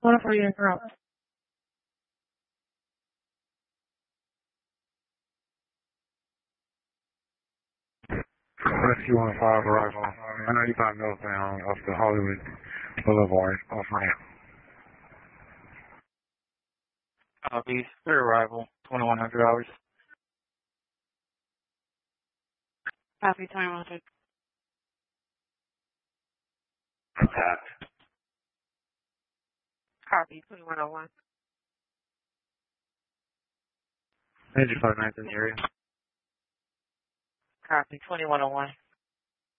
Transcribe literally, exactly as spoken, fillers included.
What if we interrupt? Rescue one five arrival. I know you got northbound off the Hollywood Boulevard off ramp. Copy. Clear arrival. twenty-one hundred hours. Copy, twenty-one hundred. Attack. Copy, twenty-one oh one. Major five ninth in the area. Copy, twenty-one oh one.